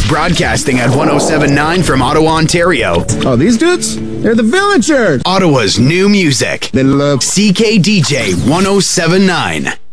Broadcasting at 1079 from Ottawa, Ontario. Oh, these dudes? They're the Villagers. Ottawa's new music. They love CKDJ 1079.